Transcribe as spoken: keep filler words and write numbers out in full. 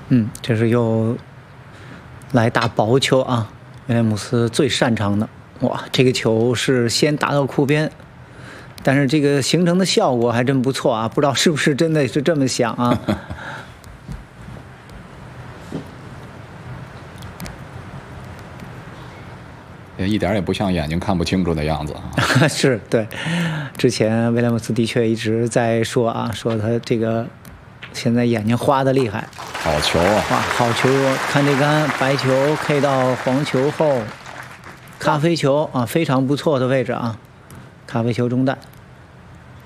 嗯，这是又来打薄球啊，威廉姆斯最擅长的。哇，这个球是先打到库边，但是这个形成的效果还真不错啊，不知道是不是真的是这么想啊？ 一点也不像眼睛看不清楚的样子啊！是对，之前威廉姆斯的确一直在说啊，说他这个现在眼睛花的厉害。 好球啊！ 哇，好球！看这杆白球 K 到黄球后，咖啡球啊，非常不错的位置啊，咖啡球中弹。